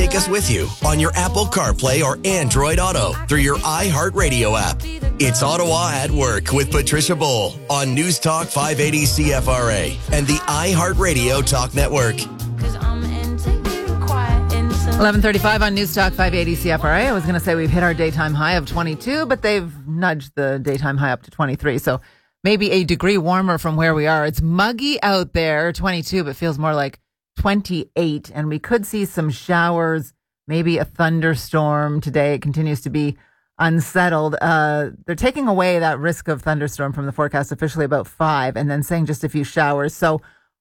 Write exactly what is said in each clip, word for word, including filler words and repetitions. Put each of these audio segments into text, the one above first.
take us with you on your Apple CarPlay or Android Auto through your iHeartRadio app. It's Ottawa at Work with Patricia Bowl on News Talk five eighty C F R A and the iHeartRadio Talk Network. eleven thirty-five on News Talk five eighty C F R A. I was going to say we've hit our daytime high of twenty-two, but they've nudged the daytime high up to twenty-three. So maybe a degree warmer from where we are. It's muggy out there, twenty-two, but feels more like twenty-eight. And we could see some showers, maybe a thunderstorm today. It continues to be unsettled. Uh, they're taking away that risk of thunderstorm from the forecast officially about five and then saying just a few showers. So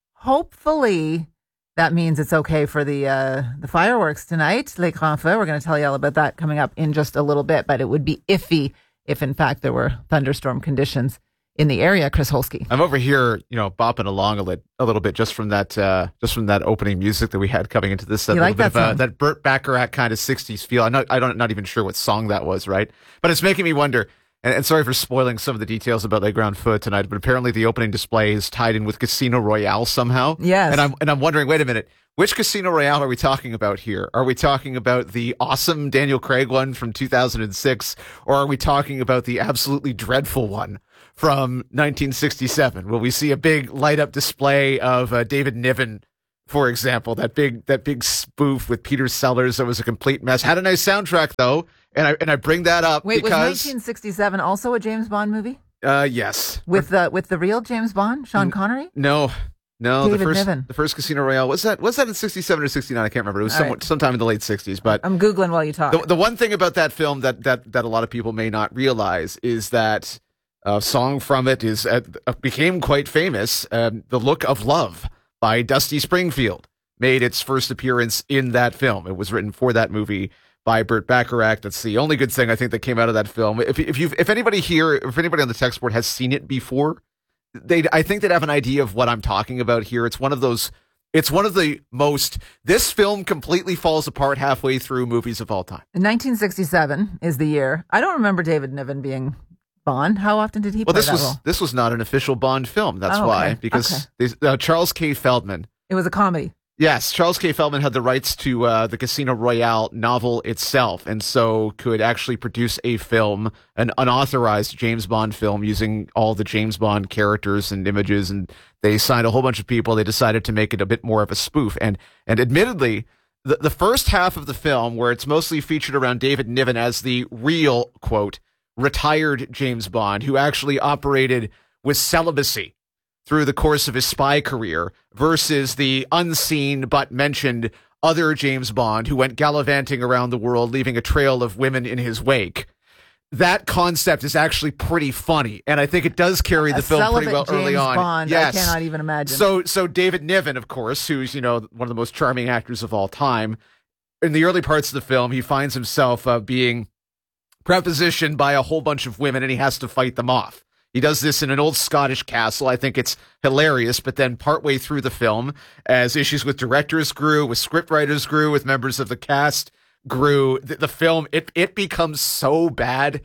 hopefully that means it's okay for the uh, the fireworks tonight. Les Grands Feux. We're going to tell you all about that coming up in just a little bit, but it would be iffy if, in fact, there were thunderstorm conditions in the area. Chris Holsky. I'm over here, you know, bopping along a, li- a little bit just from that uh, just from that opening music that we had coming into this. You a like little bit that of uh, song? that Burt Bacharach kind of sixties feel. I'm not, I don't, not even sure what song that was, right? But it's making me wonder. And, and sorry for spoiling some of the details about Les Grands Feux tonight, but apparently the opening display is tied in with Casino Royale somehow. Yes. And I'm and I'm wondering, wait a minute, which Casino Royale are we talking about here? Are we talking about the awesome Daniel Craig one from two thousand six, or are we talking about the absolutely dreadful one from nineteen sixty-seven? Will we see a big light up display of uh, David Niven, for example, that big that big spoof with Peter Sellers that was a complete mess? Had a nice soundtrack though, and I and I bring that up Wait, because was nineteen sixty-seven also a James Bond movie? Uh, yes. With the with the real James Bond, Sean Connery? No, no. David the first Niven. the first Casino Royale was that was that in sixty-seven or sixty-nine? I can't remember. It was All somewhat, right. sometime in the late sixties. But I'm Googling while you talk. the the one thing about that film that that that a lot of people may not realize is that a song from it is uh, became quite famous. Um, "The Look of Love" by Dusty Springfield made its first appearance in that film. It was written for that movie by Burt Bacharach. That's the only good thing I think that came out of that film. If if you if anybody here, if anybody on the text board has seen it before, they I think they'd have an idea of what I'm talking about here. It's one of those. It's one of the most. This film completely falls apart halfway through movies of all time. nineteen sixty-seven is the year. I don't remember David Niven being Bond. How often did he Well, play this that was role? this was not an official Bond film. That's Oh, okay. why, because Okay. these- uh, Charles K. Feldman. It was a comedy. Yes, Charles K. Feldman had the rights to uh, the Casino Royale novel itself, and so could actually produce a film, an unauthorized James Bond film, using all the James Bond characters and images. And they signed a whole bunch of people. They decided to make it a bit more of a spoof. And and admittedly, the the first half of the film, where it's mostly featured around David Niven as the real, quote, retired James Bond, who actually operated with celibacy through the course of his spy career, versus the unseen but mentioned other James Bond who went gallivanting around the world, leaving a trail of women in his wake. That concept is actually pretty funny, and I think it does carry the A film pretty celibate well James early on. Bond, Yes. I cannot even imagine. So, so David Niven, of course, who's, you know, one of the most charming actors of all time, in the early parts of the film, he finds himself uh, being prepositioned by a whole bunch of women, and he has to fight them off. He does this in an old Scottish castle. I think it's hilarious. But then partway through the film, as issues with directors grew, with scriptwriters grew, with members of the cast grew, the, the film, it it becomes so bad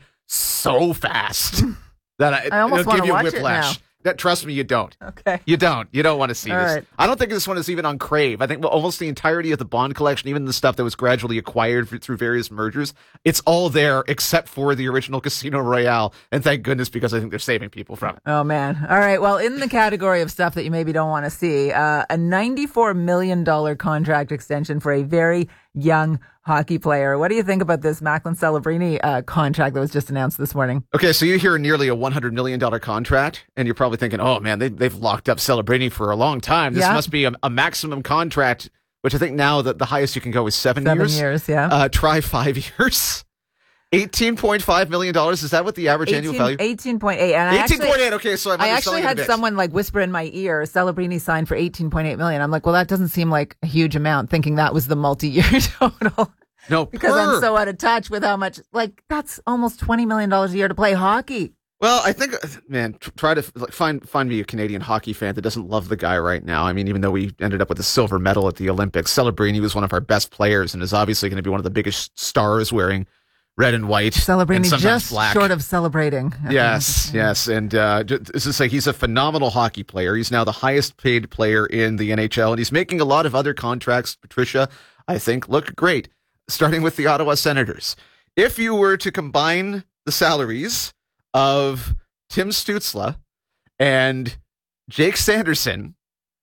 so fast that I, I almost it'll give wanna you watch it whiplash. now. That, trust me, you don't. Okay. You don't. You don't want to see All this. right. I don't think this one is even on Crave. I think well, almost the entirety of the Bond collection, even the stuff that was gradually acquired f- through various mergers, it's all there except for the original Casino Royale. And thank goodness, because I think they're saving people from it. Oh, man. All right. Well, in the category of stuff that you maybe don't want to see, uh, a ninety-four million dollars contract extension for a very young hockey player. What do you think about this Macklin Celebrini uh, contract that was just announced this morning? Okay, so you hear nearly a one hundred million dollars contract, and you're probably thinking, oh, man, they, they've locked up Celebrini for a long time. This Yeah. must be a, a maximum contract, which I think now that the highest you can go is seven, Seven years. years, yeah. Uh, try five years. eighteen point five million dollars. Is that what the average annual value? eighteen point eight. And I eighteen point eight. actually, Okay, so I'm I actually underselling it a had bit. someone like whisper in my ear, Celebrini signed for eighteen point eight million. I'm like, well, that doesn't seem like a huge amount, thinking that was the multi-year total. No, Because per. I'm so out of touch with how much, like, that's almost twenty million dollars a year to play hockey. Well, I think, man, tr- try to like, find find me a Canadian hockey fan that doesn't love the guy right now. I mean, even though we ended up with a silver medal at the Olympics, Celebrini was one of our best players and is obviously going to be one of the biggest stars wearing red and white. and Celebrini sometimes just black. short of celebrating. Yes, yes. And uh, ju- this is like he's a phenomenal hockey player. He's now the highest paid player in the N H L, and he's making a lot of other contracts, Patricia, I think look great, starting with the Ottawa Senators. If you were to combine the salaries of Tim Stützle and Jake Sanderson,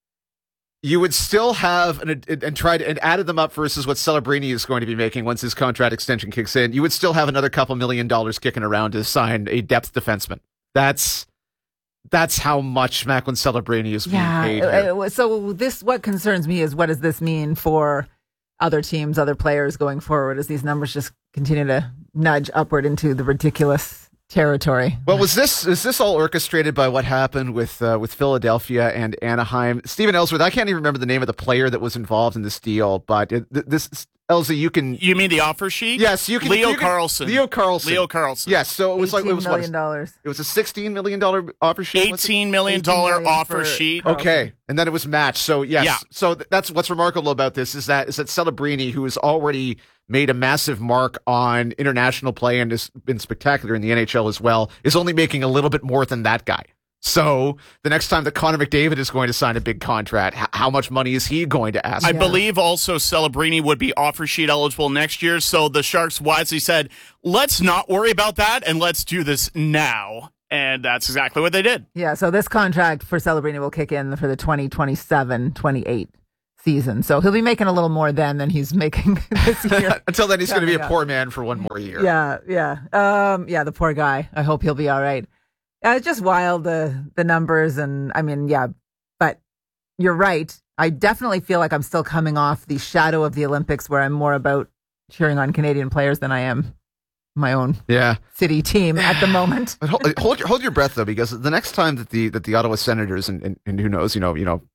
you would still have an, and tried and added them up versus what Celebrini is going to be making once his contract extension kicks in. You would still have another couple million dollars kicking around to sign a depth defenseman. That's that's how much Macklin Celebrini is being yeah, paid here. uh, so this, what concerns me is, what does this mean for other teams, other players going forward, as these numbers just continue to nudge upward into the ridiculous territory? Well, was this is this all orchestrated by what happened with uh, with Philadelphia and Anaheim? Stephen Ellsworth, I can't even remember the name of the player that was involved in this deal, but it, this Elsie, you can you mean the offer sheet? Yes, you can. Leo you can, Carlson. Leo Carlson. Leo Carlson. Yes, so it was like it was million dollars. It was a sixteen million dollar offer sheet. Eighteen million dollar offer sheet. Okay, and then it was matched. So yes, yeah. so th- that's what's remarkable about this is that is that Celebrini, who has already made a massive mark on international play and has been spectacular in the N H L as well, is only making a little bit more than that guy. So the next time that Connor McDavid is going to sign a big contract, h- how much money is he going to ask? I for? believe also Celebrini would be offer sheet eligible next year. So the Sharks wisely said, let's not worry about that and let's do this now. And that's exactly what they did. Yeah, so this contract for Celebrini will kick in for the twenty twenty-seven twenty-eight season. So he'll be making a little more then than he's making this year. Until then, he's going to be a up. poor man for one more year. Yeah, yeah. Um, yeah, the poor guy. I hope he'll be all right. Uh, it's just wild, the the numbers. And I mean, yeah, but you're right. I definitely feel like I'm still coming off the shadow of the Olympics, where I'm more about cheering on Canadian players than I am my own yeah. city team at the moment. But hold, hold your hold your breath though, because the next time that the that the Ottawa Senators and, and, and who knows, you know, you know,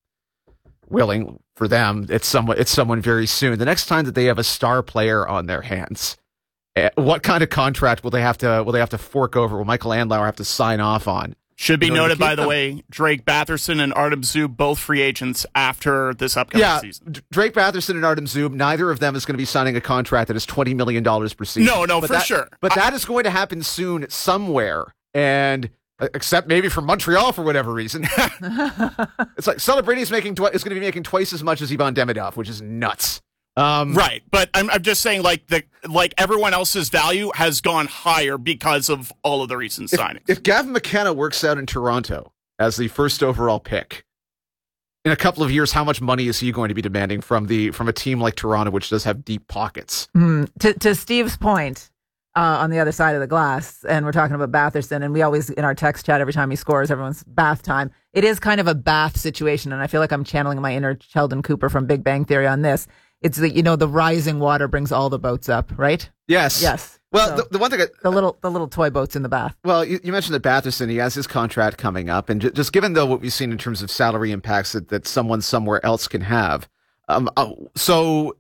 willing for them, it's someone it's someone very soon. The next time that they have a star player on their hands, uh, what kind of contract will they have to will they have to fork over? Will Michael Andlauer have to sign off on? Should be noted, by the them? way, Drake Batherson and Artem Zub, both free agents after this upcoming yeah, season. D- Drake Batherson and Artem Zub, neither of them is going to be signing a contract that is twenty million dollars per season. No, no, but for that, sure. But I- that is going to happen soon somewhere, and uh, except maybe for Montreal for whatever reason. It's like Celebrini's making twi- is going to be making twice as much as Ivan Demidov, which is nuts. Um, Right, but I'm, I'm just saying, like the like everyone else's value has gone higher because of all of the recent if, signings. if Gavin McKenna works out in Toronto as the first overall pick, in a couple of years, how much money is he going to be demanding from the from a team like Toronto, which does have deep pockets? Mm, to, to Steve's point, uh, on the other side of the glass, and we're talking about Batherson, and we always, in our text chat, every time he scores, everyone's bath time. It is kind of a bath situation, and I feel like I'm channeling my inner Sheldon Cooper from Big Bang Theory on this. It's the, you know, the rising water brings all the boats up, right? Yes. Yes. Well, So, the, the one thing, I, the little the little toy boats in the bath. well, you, you mentioned that Batherson, he has his contract coming up, and j- just given though what we've seen in terms of salary impacts that, that someone somewhere else can have, um, uh, so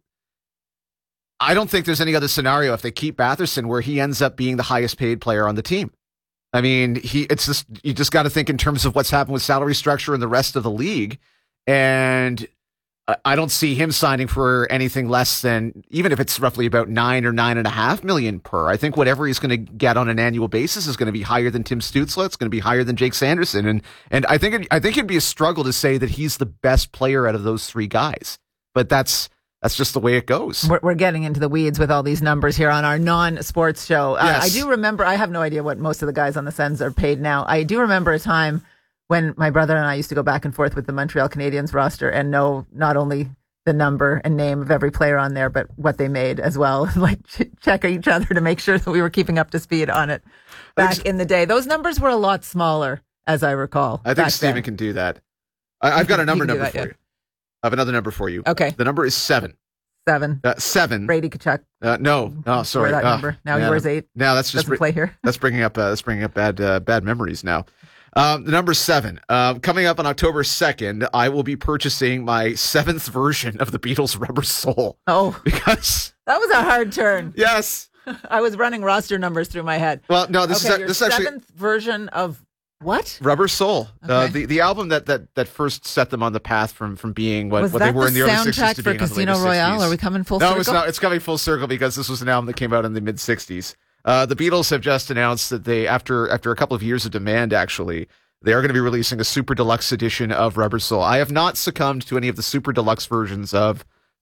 I don't think there's any other scenario if they keep Batherson where he ends up being the highest paid player on the team. I mean, he it's just you just got to think in terms of what's happened with salary structure in the rest of the league, and I don't see him signing for anything less than, even if it's roughly about nine or nine and a half million per. I think whatever he's going to get on an annual basis is going to be higher than Tim Stützle. It's going to be higher than Jake Sanderson, and and I think it, I think it'd be a struggle to say that he's the best player out of those three guys. But that's that's just the way it goes. We're, we're getting into the weeds with all these numbers here on our non-sports show. Uh, Yes. I do remember, I have no idea what most of the guys on the Sens are paid now. I do remember a time when my brother and I used to go back and forth with the Montreal Canadiens roster and know not only the number and name of every player on there, but what they made as well. Like ch- check each other to make sure that we were keeping up to speed on it back in the day. Those numbers were a lot smaller, as I recall. I think back Steven then. can do that. I, I've got a number You can do number that, for yeah. you. I have another number for you. Okay. The number is seven. Seven. Uh, seven. Brady Kachuk. Uh, no, no, sorry. that Uh, number. Now yeah, he wears eight. Now that's just Doesn't play here. That's bringing up uh, that's bringing up bad uh, bad memories now. Um, the number seven. Uh, coming up on October second, I will be purchasing my seventh version of the Beatles' Rubber Soul. Oh, Because that was a hard turn. yes, I was running roster numbers through my head. well, no, this okay, is your this is actually seventh version of what? Rubber Soul, uh, Okay. the the album that, that that first set them on the path from from being what, Was what that they were the in the early sixties soundtrack to for being on the Casino later Royale? sixties. Are we coming full No, circle? it's not. It's coming full circle because this was an album that came out in the mid sixties. Uh, the Beatles have just announced that they, after after a couple of years of demand, actually, they are going to be releasing a super deluxe edition of Rubber Soul. I have not succumbed to any of the super deluxe versions of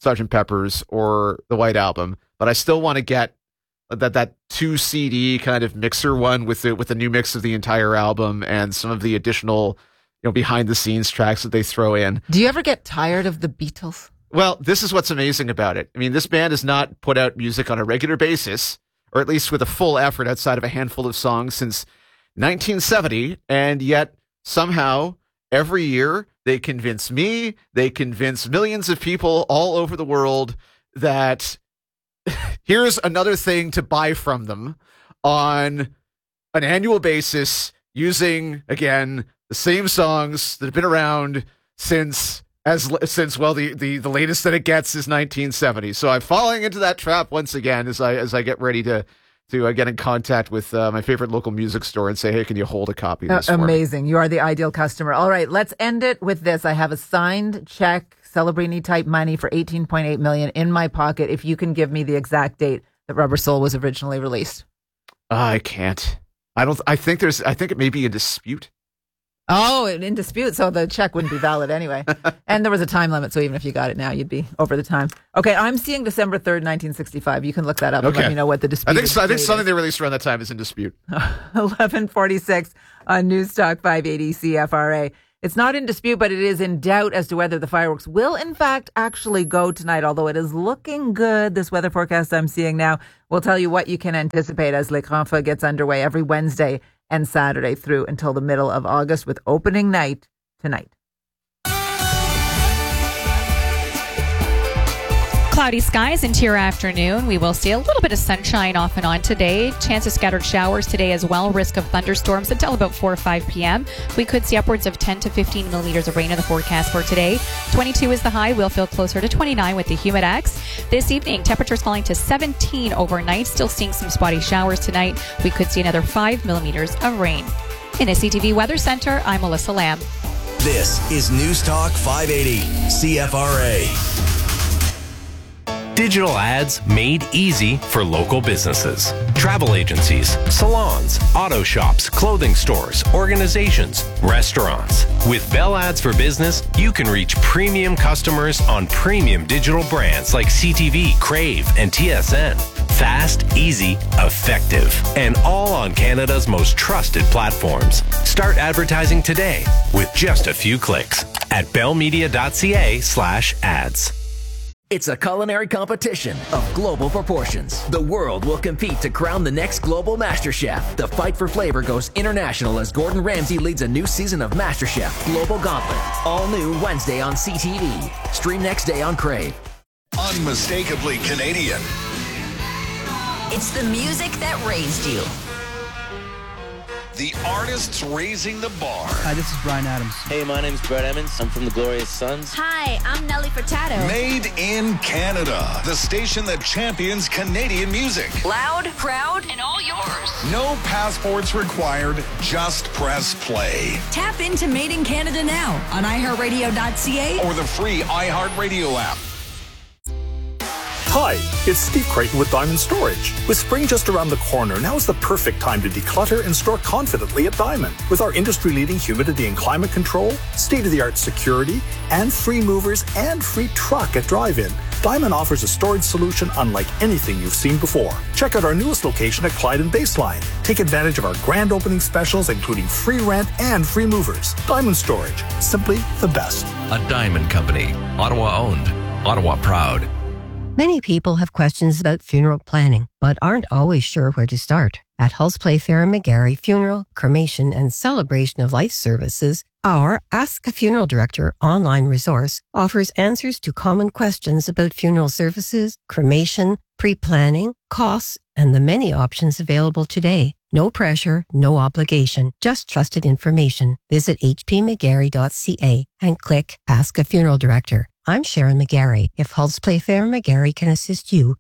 Sergeant Pepper's or the White Album, but I still want to get that that two C D kind of mixer one with the with the new mix of the entire album and some of the additional, you know, behind the scenes tracks that they throw in. Do you ever get tired of the Beatles? Well, this is what's amazing about it. I mean, this band has not put out music on a regular basis, or at least with a full effort outside of a handful of songs since nineteen seventy, and yet somehow every year they convince me, they convince millions of people all over the world that here's another thing to buy from them on an annual basis using, again, the same songs that have been around since as since well the, the, the latest that it gets is nineteen seventy. So I'm falling into that trap once again as I as I get ready to to uh, get in contact with uh, my favorite local music store and say, hey, can you hold a copy of this uh, for amazing. me? You are the ideal customer. All right, let's end it with this. I have a signed check, Celebrini type money for eighteen point eight million dollars in my pocket if you can give me the exact date that Rubber Soul was originally released. I can't. I don't. I think there's. I think it may be a dispute. Oh, in dispute, so the check wouldn't be valid anyway. And there was a time limit, so even if you got it now, you'd be over the time. Okay, I'm seeing December third, nineteen sixty-five. You can look that up and Okay. let me know what the dispute I think. is. I think something they released around that time is in dispute. eleven forty-six on News Talk five eighty C F R A. It's not in dispute, but it is in doubt as to whether the fireworks will, in fact, actually go tonight, although it is looking good. This weather forecast I'm seeing now will tell you what you can anticipate as Le Grand Feu gets underway every Wednesday and Saturday through until the middle of August, with opening night tonight. Cloudy skies into your afternoon. We will see a little bit of sunshine off and on today. Chance of scattered showers today as well. Risk of thunderstorms until about four or five p.m. We could see upwards of ten to fifteen millimeters of rain in the forecast for today. twenty-two is the high. We'll feel closer to twenty-nine with the Humidex. This evening, temperatures falling to seventeen overnight. Still seeing some spotty showers tonight. We could see another five millimeters of rain. In a C T V Weather Center, I'm Melissa Lamb. This is News Talk five eighty C F R A. Digital ads made easy for local businesses. Travel agencies, salons, auto shops, clothing stores, organizations, restaurants. With Bell Ads for Business, you can reach premium customers on premium digital brands like C T V, Crave, and T S N. Fast, easy, effective, and all on Canada's most trusted platforms. Start advertising today with just a few clicks at bellmedia.ca slash ads. It's a culinary competition of global proportions. The world will compete to crown the next global MasterChef. The fight for flavor goes international as Gordon Ramsay leads a new season of MasterChef Global Gauntlet. All new Wednesday on C T V. Stream next day on Crave. Unmistakably Canadian. It's the music that raised you. The artists raising the bar. Hi, this is Brian Adams. Hey, my name's Brett Emmons. I'm from the Glorious Sons. Hi, I'm Nelly Furtado. Made in Canada. The station that champions Canadian music. Loud, proud, and all yours. No passports required. Just press play. Tap into Made in Canada now on i heart radio dot c a or the free iHeartRadio app. Hi, it's Steve Creighton with Diamond Storage. With spring just around the corner, now is the perfect time to declutter and store confidently at Diamond. With our industry-leading humidity and climate control, state-of-the-art security, and free movers and free truck at drive-in, Diamond offers a storage solution unlike anything you've seen before. Check out our newest location at Clyde and Baseline. Take advantage of our grand opening specials, including free rent and free movers. Diamond Storage, simply the best. A Diamond Company, Ottawa-owned, Ottawa-proud. Many people have questions about funeral planning, but aren't always sure where to start. At Hulse Playfair and McGarry Funeral, Cremation, and Celebration of Life Services, our Ask a Funeral Director online resource offers answers to common questions about funeral services, cremation, pre-planning, costs, and the many options available today. No pressure, no obligation, just trusted information. Visit h p mcgarry dot c a and click Ask a Funeral Director. I'm Sharon McGarry. If Hulse Playfair and McGarry can assist you,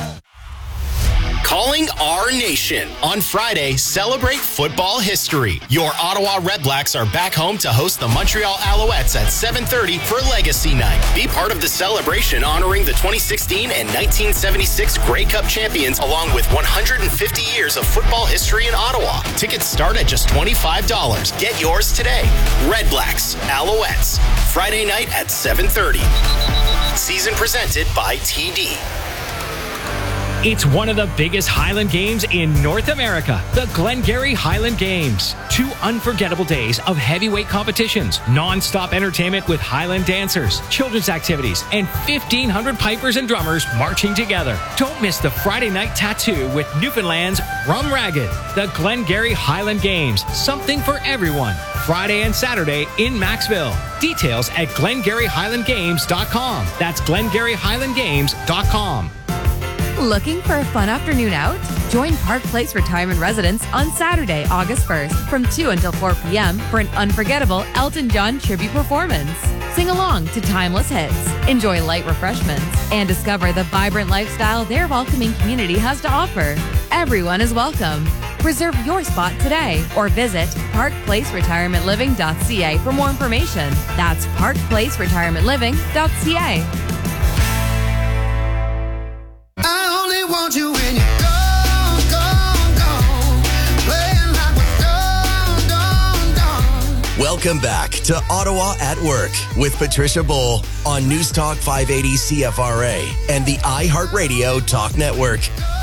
Calling our nation. On Friday, celebrate football history. Your Ottawa Redblacks are back home to host the Montreal Alouettes at seven thirty for Legacy Night. Be part of the celebration honoring the twenty sixteen and nineteen seventy-six Grey Cup champions, along with one hundred fifty years of football history in Ottawa. Tickets start at just twenty-five dollars. Get yours today. Redblacks, Alouettes, Friday night at seven thirty. Season presented by T D. It's one of the biggest Highland Games in North America, the Glengarry Highland Games. Two unforgettable days of heavyweight competitions, non-stop entertainment with Highland dancers, children's activities, and fifteen hundred pipers and drummers marching together. Don't miss the Friday night tattoo with Newfoundland's Rum Ragged. The Glengarry Highland Games, something for everyone. Friday and Saturday in Maxville. Details at glengarry highland games dot com. That's glengarry highland games dot com. Looking for a fun afternoon out? Join Park Place Retirement Residence on Saturday, August first from two until four p.m. for an unforgettable Elton John tribute performance. Sing along to timeless hits, enjoy light refreshments, and discover the vibrant lifestyle their welcoming community has to offer. Everyone is welcome. Reserve your spot today or visit park place retirement living dot c a for more information. That's park place retirement living dot c a. I only want you when you go, go, go, playing like we're done, done, done. Welcome back to Ottawa at Work with Patricia Bull on News Talk five eighty C F R A and the iHeartRadio Talk Network.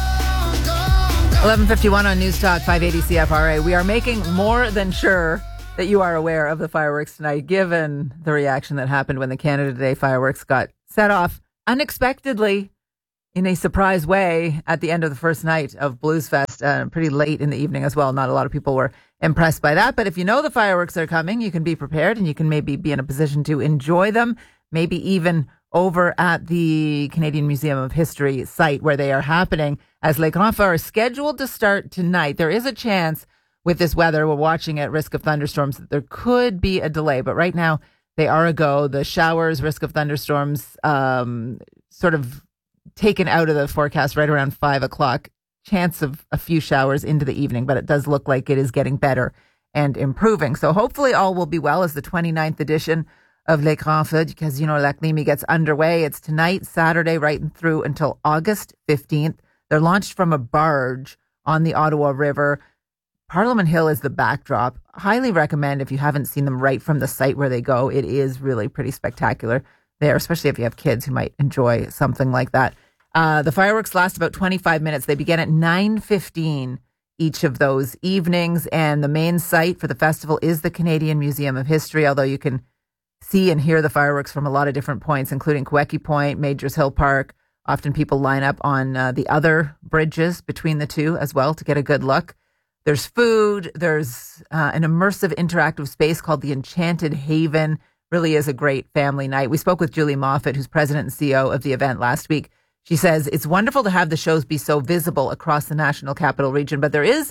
eleven fifty-one on News Talk five eighty C F R A. We are making more than sure that you are aware of the fireworks tonight, given the reaction that happened when the Canada Day fireworks got set off unexpectedly in a surprise way at the end of the first night of Blues Fest, uh, pretty late in the evening as well. Not a lot of people were impressed by that. But if you know the fireworks are coming, you can be prepared and you can maybe be in a position to enjoy them, maybe even over at the Canadian Museum of History site where they are happening, as Les Grands Feux are scheduled to start tonight. There is a chance with this weather, we're watching at risk of thunderstorms, that there could be a delay. But right now, they are a go. The showers, risk of thunderstorms, um, sort of taken out of the forecast right around five o'clock. Chance of a few showers into the evening, but it does look like it is getting better and improving. So hopefully all will be well as the twenty-ninth edition of Les Grands Feux, because, you know, Lac Limi gets underway. It's tonight, Saturday, right through until August fifteenth. They're launched from a barge on the Ottawa River. Parliament Hill is the backdrop. Highly recommend if you haven't seen them right from the site where they go. It is really pretty spectacular there, especially if you have kids who might enjoy something like that. Uh, the fireworks last about twenty-five minutes. They begin at nine fifteen each of those evenings, and the main site for the festival is the Canadian Museum of History, although you can see and hear the fireworks from a lot of different points, including Queckie Point, Majors Hill Park. Often people line up on uh, the other bridges between the two as well to get a good look. There's food. There's uh, an immersive interactive space called the Enchanted Haven. Really is a great family night. We spoke with Julie Moffat, who's president and C E O of the event last week. She says it's wonderful to have the shows be so visible across the National Capital Region, but there is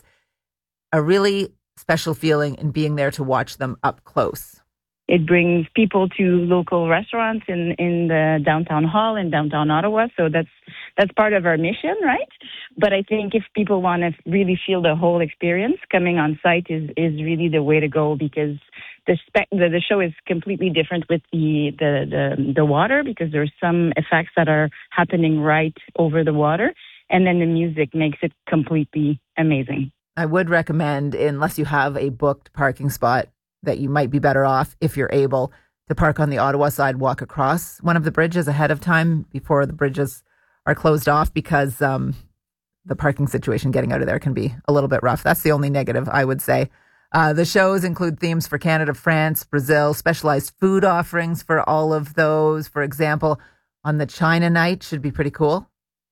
a really special feeling in being there to watch them up close. It brings people to local restaurants in, in the downtown hall in downtown Ottawa. So that's that's part of our mission, right? But I think if people want to really feel the whole experience, coming on site is, is really the way to go, because the, spec, the the show is completely different with the, the, the, the water, because there's some effects that are happening right over the water. And then the music makes it completely amazing. I would recommend, unless you have a booked parking spot, that you might be better off, if you're able, to park on the Ottawa side, walk across one of the bridges ahead of time before the bridges are closed off, because um, the parking situation getting out of there can be a little bit rough. That's the only negative, I would say. Uh, the shows include themes for Canada, France, Brazil, specialized food offerings for all of those. For example, on the China night, should be pretty cool.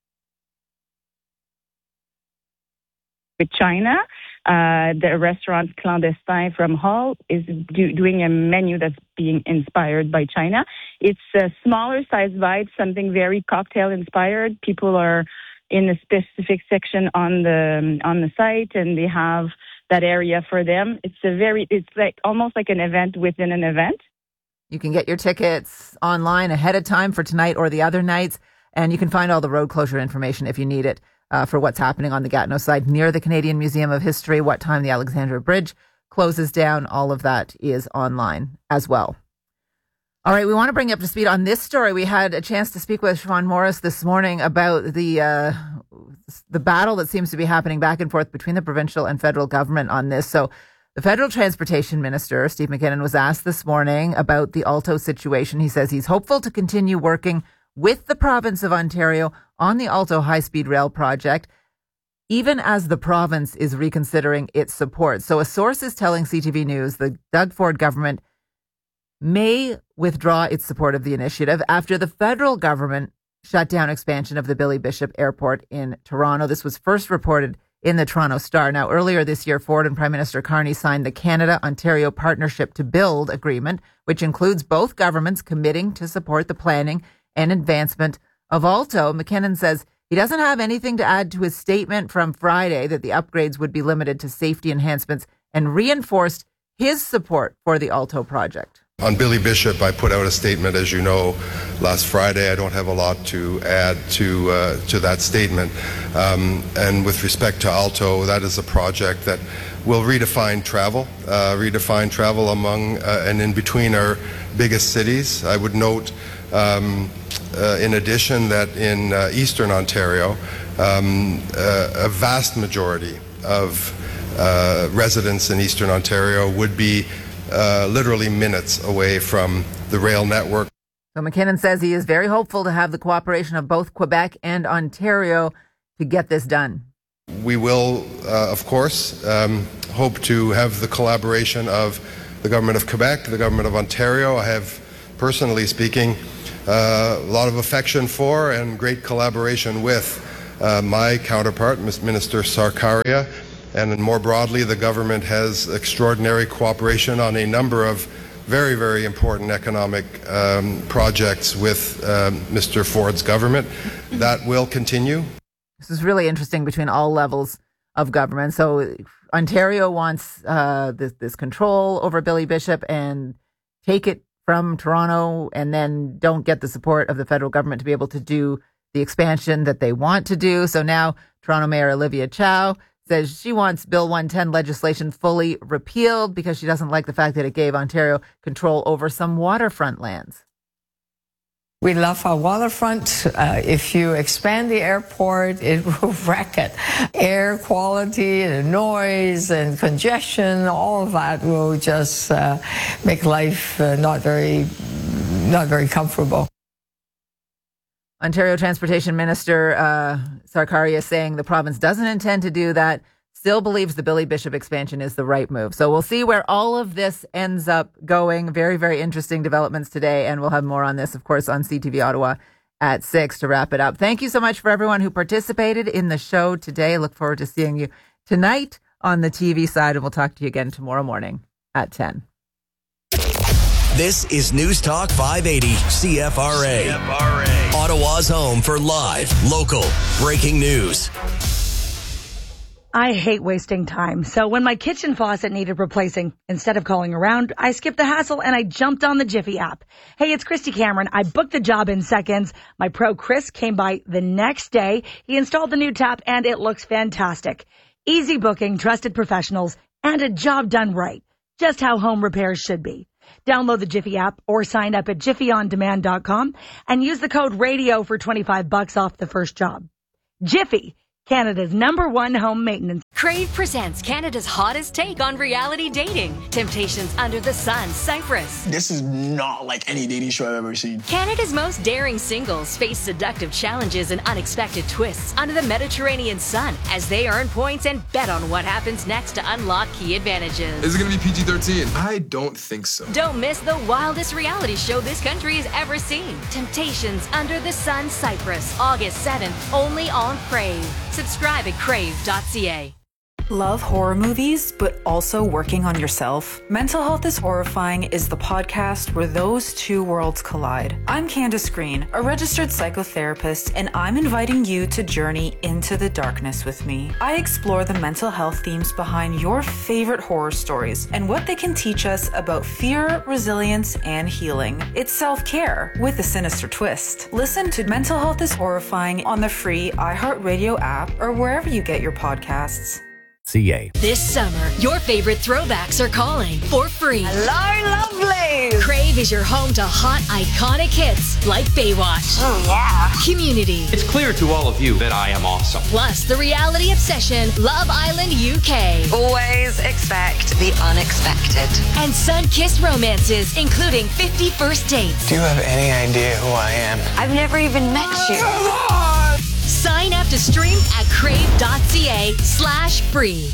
With China, Uh, the restaurant Clandestin from Hall is do, doing a menu that's being inspired by China. It's a smaller size bite, something very cocktail inspired. People are in a specific section on the on the site, and they have that area for them. It's a very, it's like almost like an event within an event. You can get your tickets online ahead of time for tonight or the other nights, and you can find all the road closure information if you need it. Uh, for what's happening on the Gatineau side near the Canadian Museum of History, what time the Alexandra Bridge closes down, all of that is online as well. All right, we want to bring you up to speed on this story. We had a chance to speak with Siobhan Morris this morning about the uh, the battle that seems to be happening back and forth between the provincial and federal government on this. So the federal transportation minister, Steve McKinnon, was asked this morning about the Alto situation. He says he's hopeful to continue working with the province of Ontario on the Alto high-speed rail project, even as the province is reconsidering its support. So a source is telling C T V News the Doug Ford government may withdraw its support of the initiative after the federal government shut down expansion of the Billy Bishop Airport in Toronto. This was first reported in the Toronto Star. Now, earlier this year, Ford and Prime Minister Carney signed the Canada-Ontario Partnership to Build agreement, which includes both governments committing to support the planning and advancement of Alto. McKinnon says he doesn't have anything to add to his statement from Friday that the upgrades would be limited to safety enhancements, and reinforced his support for the Alto project. On Billy Bishop, I put out a statement, as you know, last Friday. I don't have a lot to add to uh, to that statement. Um, and with respect to Alto, that is a project that will redefine travel, uh, redefine travel among uh, and in between our biggest cities. I would note, um, uh, in addition, that in uh, Eastern Ontario, um, uh, a vast majority of uh, residents in Eastern Ontario would be Uh, literally minutes away from the rail network. So McKinnon says he is very hopeful to have the cooperation of both Quebec and Ontario to get this done. We will, uh, of course, um, hope to have the collaboration of the government of Quebec, the government of Ontario. I have, personally speaking, uh, a lot of affection for and great collaboration with uh, my counterpart, Minister Sarkaria. And more broadly, the government has extraordinary cooperation on a number of very, very important economic um, projects with um, Mister Ford's government. That will continue. This is really interesting between all levels of government. So Ontario wants uh, this, this control over Billy Bishop and take it from Toronto, and then don't get the support of the federal government to be able to do the expansion that they want to do. So now Toronto Mayor Olivia Chow says she wants Bill one ten legislation fully repealed because she doesn't like the fact that it gave Ontario control over some waterfront lands. We love our waterfront. Uh, if you expand the airport, it will wreck it. Air quality, the noise and congestion, all of that will just uh, make life uh, not very, not very comfortable. Ontario Transportation Minister uh, Sarkaria saying the province doesn't intend to do that, still believes the Billy Bishop expansion is the right move. So we'll see where all of this ends up going. Very, very interesting developments today, and we'll have more on this, of course, on C T V Ottawa at six to wrap it up. Thank you so much for everyone who participated in the show today. Look forward to seeing you tonight on the T V side, and we'll talk to you again tomorrow morning at ten. This is News Talk five eighty C F R A. C F R A. Ottawa's home for live, local, breaking news. I hate wasting time. So when my kitchen faucet needed replacing, instead of calling around, I skipped the hassle and I jumped on the Jiffy app. Hey, it's Christy Cameron. I booked the job in seconds. My pro Chris came by the next day. He installed the new tap and it looks fantastic. Easy booking, trusted professionals, and a job done right. Just how home repairs should be. Download the Jiffy app or sign up at jiffy on demand dot com and use the code radio for twenty-five bucks off the first job. Jiffy, Canada's number one home maintenance. Crave presents Canada's hottest take on reality dating. Temptations Under the Sun, Cyprus. This is not like any dating show I've ever seen. Canada's most daring singles face seductive challenges and unexpected twists under the Mediterranean sun as they earn points and bet on what happens next to unlock key advantages. Is it going to be P G thirteen? I don't think so. Don't miss the wildest reality show this country has ever seen. Temptations Under the Sun, Cyprus, August seventh, only on Crave. Subscribe at crave dot c a. Love horror movies, but also working on yourself? Mental Health is Horrifying is the podcast where those two worlds collide. I'm Candace Green, a registered psychotherapist, and I'm inviting you to journey into the darkness with me. I explore the mental health themes behind your favorite horror stories and what they can teach us about fear, resilience, and healing. It's self-care with a sinister twist. Listen to Mental Health is Horrifying on the free iHeartRadio app or wherever you get your podcasts. C A. This summer, your favorite throwbacks are calling for free. Hello, lovely. Crave is your home to hot, iconic hits like Baywatch. Oh, yeah. Community. It's clear to all of you that I am awesome. Plus the reality obsession, Love Island U K. Always expect the unexpected. And sun-kissed romances, including fifty First Dates. Do you have any idea who I am? I've never even met you. Sign up to stream at crave.ca slash free.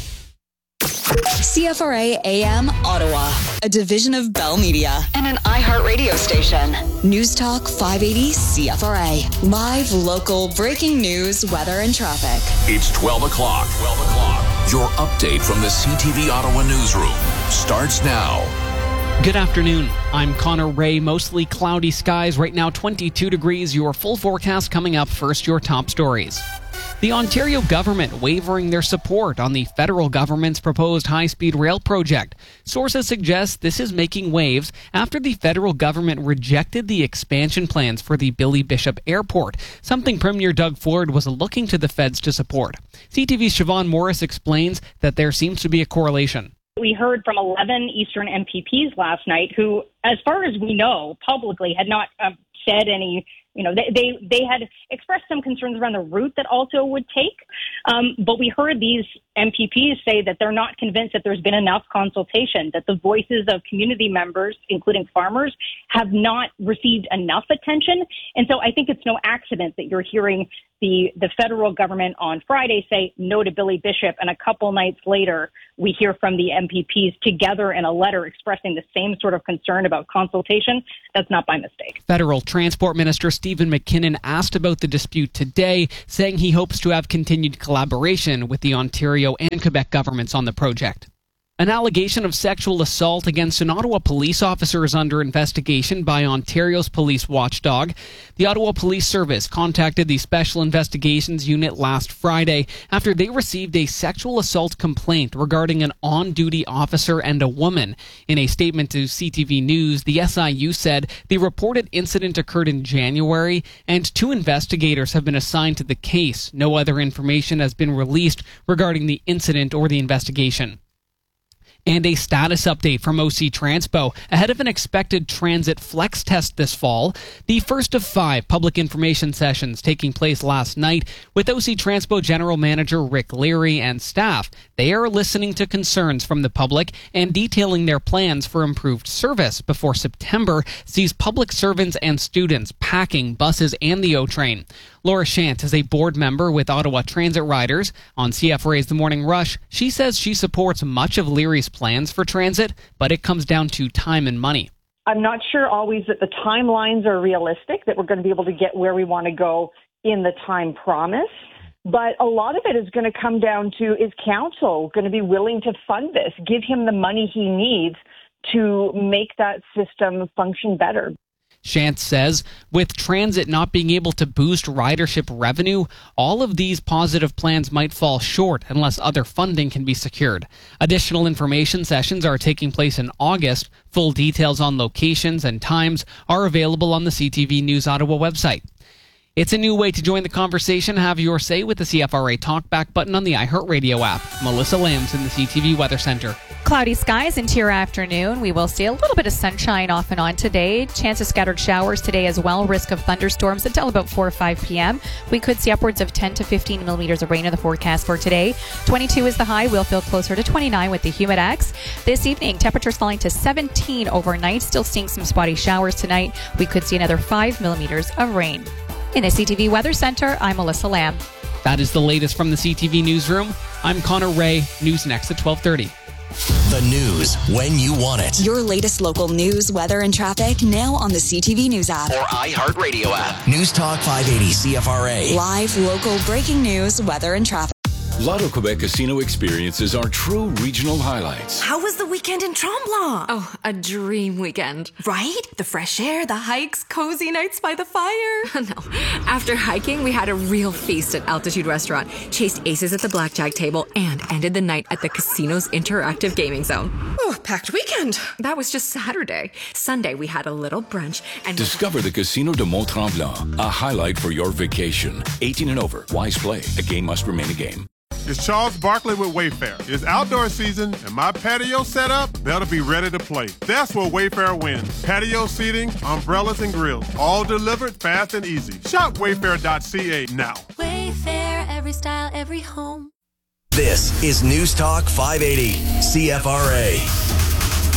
C F R A A M Ottawa, a division of Bell Media And an iHeart radio station. News Talk five eighty C F R A. Live, local, breaking news, weather, and traffic. It's twelve o'clock. twelve o'clock. Your update from the C T V Ottawa newsroom starts now. Good afternoon. I'm Connor Ray. Mostly cloudy skies. Right now, twenty-two degrees. Your full forecast coming up. First, your top stories. The Ontario government wavering their support on the federal government's proposed high-speed rail project. Sources suggest this is making waves after the federal government rejected the expansion plans for the Billy Bishop Airport, something Premier Doug Ford was looking to the feds to support. C T V's Siobhan Morris explains that there seems to be a correlation. We heard from eleven Eastern M P Ps last night who, as far as we know, publicly had not uh, said any, you know, they, they, they had expressed some concerns around the route that Alto would take. Um, but we heard these M P Ps say that they're not convinced that there's been enough consultation, that the voices of community members, including farmers, have not received enough attention. And so I think it's no accident that you're hearing the, the federal government on Friday say no to Billy Bishop, and a couple nights later, we hear from the M P Ps together in a letter expressing the same sort of concern about consultation. That's not by mistake. Federal Transport Minister Stephen McKinnon asked about the dispute today, saying he hopes to have continued collaboration with the Ontario and Quebec governments on the project. An allegation of sexual assault against an Ottawa police officer is under investigation by Ontario's police watchdog. The Ottawa Police Service contacted the Special Investigations Unit last Friday after they received a sexual assault complaint regarding an on-duty officer and a woman. In a statement to C T V News, the S I U said the reported incident occurred in January and two investigators have been assigned to the case. No other information has been released regarding the incident or the investigation. And a status update from O C Transpo ahead of an expected transit flex test this fall. The first of five public information sessions taking place last night with O C Transpo General Manager Rick Leary and staff. They are listening to concerns from the public and detailing their plans for improved service before September sees public servants and students packing buses and the O-Train. Laura Shant is a board member with Ottawa Transit Riders. On C F R A's The Morning Rush, she says she supports much of Leary's plans for transit, but it comes down to time and money. I'm not sure always that the timelines are realistic, that we're going to be able to get where we want to go in the time promised. But a lot of it is going to come down to, is council going to be willing to fund this, give him the money he needs to make that system function better? Shantz says, with transit not being able to boost ridership revenue, all of these positive plans might fall short unless other funding can be secured. Additional information sessions are taking place in August. Full details on locations and times are available on the C T V News Ottawa website. It's a new way to join the conversation. Have your say with the C F R A Talkback button on the iHeartRadio app. Melissa Lambs in the C T V Weather Center. Cloudy skies into your afternoon. We will see a little bit of sunshine off and on today. Chance of scattered showers today as well. Risk of thunderstorms until about four or five p.m. We could see upwards of ten to fifteen millimeters of rain in the forecast for today. twenty-two is the high. We'll feel closer to twenty-nine with the Humidex. This evening, temperatures falling to seventeen overnight. Still seeing some spotty showers tonight. We could see another five millimeters of rain. In the C T V Weather Center, I'm Melissa Lamb. That is the latest from the C T V Newsroom. I'm Connor Ray. News next at twelve thirty. The news when you want it. Your latest local news, weather, and traffic now on the C T V News app. Or iHeartRadio app. News Talk five eighty C F R A. Live, local, breaking news, weather, and traffic. Lotto Quebec Casino experiences are true regional highlights. How was the weekend in Tremblant? Oh, a dream weekend. Right? The fresh air, the hikes, cozy nights by the fire. No. After hiking, we had a real feast at Altitude Restaurant, chased aces at the blackjack table, and ended the night at the casino's interactive gaming zone. Oh, packed weekend. That was just Saturday. Sunday, we had a little brunch and... Discover the Casino de Mont-Tremblant, a highlight for your vacation. eighteen and over. Wise play. A game must remain a game. It's Charles Barkley with Wayfair. It's outdoor season, and my patio setup better be ready to play. That's where Wayfair wins. Patio seating, umbrellas, and grills. All delivered fast and easy. Shop wayfair dot c a now. Wayfair, every style, every home. This is News Talk five eighty C F R A.